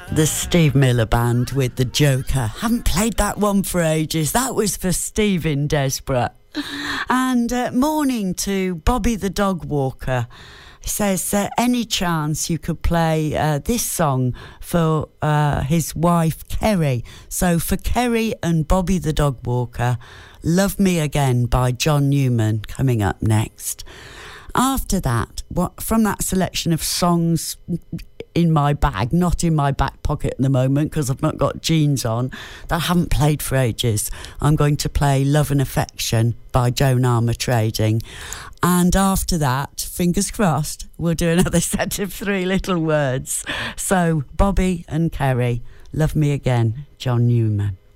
The Steve Miller Band with The Joker. Haven't played that one for ages. That was for Steve in Desborough. And morning to Bobby the Dog Walker. He says, any chance you could play this song for his wife, Kerry? So for Kerry and Bobby the Dog Walker, Love Me Again by John Newman coming up next. After that, from that selection of songs in my bag, not in my back pocket at the moment because I've not got jeans on, that I haven't played for ages, I'm going to play Love and Affection by Joan Armatrading. And after that, fingers crossed, we'll do another set of Three Little Words. So Bobby and Kerry, Love Me Again, John Newman.